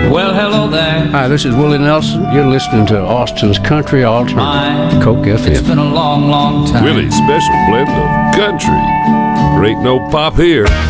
Well, hello there. Hi, this is Willie Nelson. You're listening to Austin's Country Alternative, Coke It's FM. been a long, long time. Willie's special blend of country. There ain't no pop here.